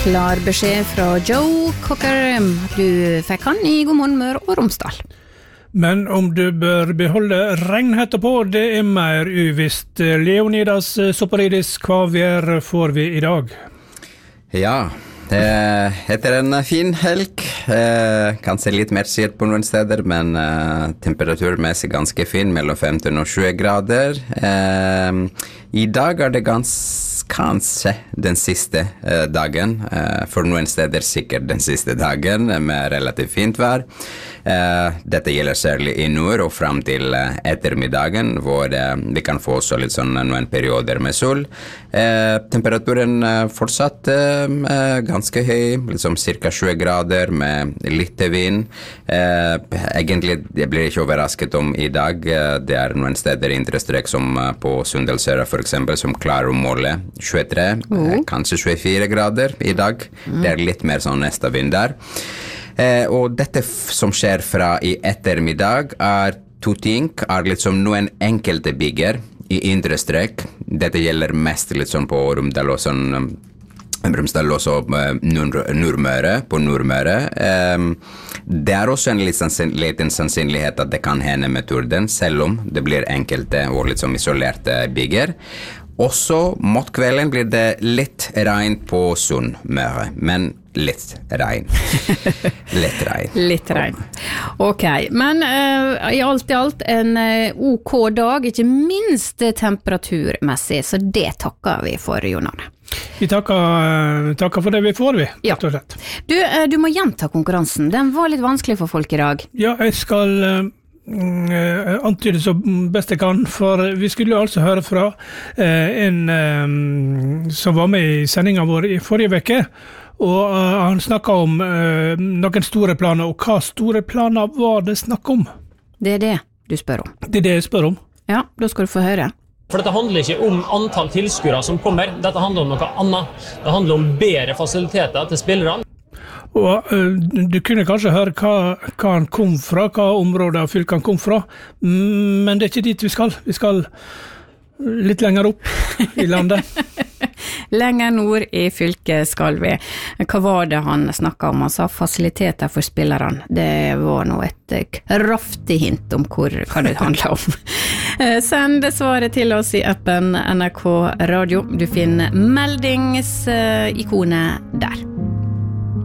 Klar beskjed fra Joe Cocker. Du fikk han i God morgen Møre og Romsdal. Men om du bør beholde regn etterpå, det mer uvisst. Leonidas Soparidis, hva vær får vi i dag? Ja, etter en fin helg, kanskje litt mer syrt på noen steder, men temperaturmessig ganske fin, mellom 15 og 20 grader. I dag det kanskje den siste dagen, for noen steder sikkert den siste dagen, med relativt fint vær. Dette gjelder særlig i nord og frem til ettermiddagen, hvor vi kan få også litt sånn noen perioder med sol. Temperaturen fortsatt ganske høy, liksom cirka 20 grader med litt vind. Egentlig, jeg blir ikke overrasket om i dag. Det noen steder i indre strek som på Sundelsøra for eksempel, som klarer å måle 23, kanskje 24 grader i dag. Det litt mer sånn neste vind der. Og dette som skjer fra i ettermiddag to ting, litt som noen enkelte bygger i indre strek. Dette gjelder mest litt sånn på Romsdal og sånn, Romsdal også Nordmøre, på Nordmøre. Det også en liten sannsynlighet at det kan hende med torden, selv om det blir enkelte og litt som isolerte bygger. Også mot kvelden blir det litt regn på Sunnmøre, men litt regn. Litt regn. Ok, men i alt en OK dag, ikke minst temperaturmessig, så det takker vi for, Jon Arne. Vi takker for det vi får, vi. Ja. Du må gjenta konkurransen, den var litt vanskelig for folk i dag. Ja, jeg skal antyde så best jeg kan, for vi skulle altså høre fra en som var med i sendingen vår i forrige veke, og han snakket om noen store planer, og hva store planer var det snakk om? Det det du spør om. Det det jeg spør om. Ja, da skal du få høre. For dette handler ikke om antall tilskuere som kommer, dette handler om noe annet. Det handler om bedre fasiliteter til spillerne. Og du kunne kanskje høre hva han kom fra, hva området av fylket han kom fra, men det ikke dit vi skal. Vi skal litt lenger opp i landet. Lenger nord i fylket skal vi. Hva var det han snakket om? Han sa fasiliteter for spillerne. Det var nå et kraftig hint om hva det handler om. Send svaret til oss i appen NRK Radio. Du finner meldingsikonet der.